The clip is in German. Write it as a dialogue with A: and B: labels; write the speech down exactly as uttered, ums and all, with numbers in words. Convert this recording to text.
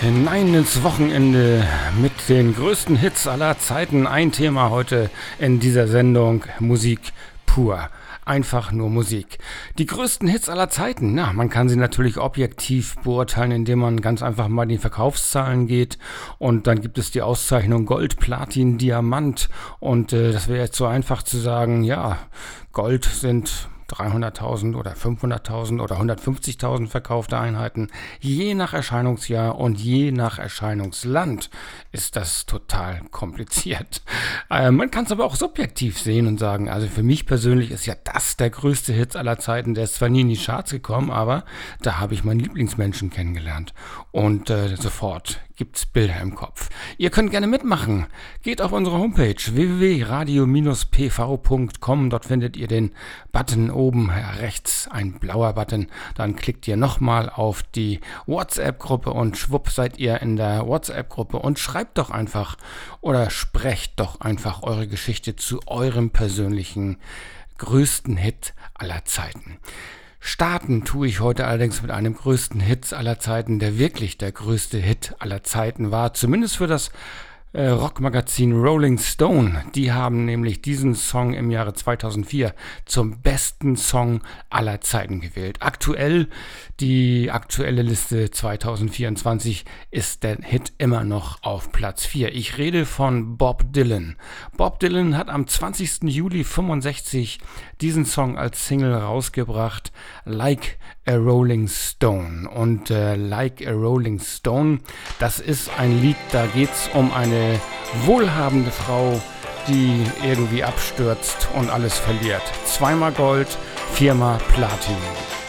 A: Hinein ins Wochenende mit den größten Hits aller Zeiten. Ein Thema heute in dieser Sendung: Musik pur. Einfach nur Musik. Die größten Hits aller Zeiten, na, man kann sie natürlich objektiv beurteilen, indem man ganz einfach mal in die Verkaufszahlen geht, und dann gibt es die Auszeichnung Gold, Platin, Diamant, und äh, das wäre jetzt so einfach zu sagen, ja, Gold sind dreihunderttausend oder fünfhunderttausend oder hundertfünfzigtausend verkaufte Einheiten. Je nach Erscheinungsjahr und je nach Erscheinungsland ist das total kompliziert. Äh, man kann es aber auch subjektiv sehen und sagen, also für mich persönlich ist ja das der größte Hit aller Zeiten. Der ist zwar nie in die Charts gekommen, aber da habe ich meinen Lieblingsmenschen kennengelernt. Und äh, sofort gibt's Bilder im Kopf. Ihr könnt gerne mitmachen. Geht auf unsere Homepage w w w punkt radio Bindestrich p v punkt com. Dort findet ihr den Button oben rechts, ein blauer Button. Dann klickt ihr nochmal auf die WhatsApp-Gruppe und schwupp seid ihr in der WhatsApp-Gruppe, und schreibt doch einfach oder sprecht doch einfach eure Geschichte zu eurem persönlichen größten Hit aller Zeiten. Starten tue ich heute allerdings mit einem größten Hit aller Zeiten, der wirklich der größte Hit aller Zeiten war, zumindest für das äh, Rockmagazin Rolling Stone. Die haben nämlich diesen Song im Jahre zweitausendvier zum besten Song aller Zeiten gewählt. Aktuell, die aktuelle Liste zweitausendvierundzwanzig, ist der Hit immer noch auf Platz vier. Ich rede von Bob Dylan. Bob Dylan hat am zwanzigsten Juli fünfundsechzig diesen Song als Single rausgebracht, Like a Rolling Stone. Und äh, Like a Rolling Stone, das ist ein Lied, da geht's um eine wohlhabende Frau, die irgendwie abstürzt und alles verliert. Zweimal Gold, viermal Platin.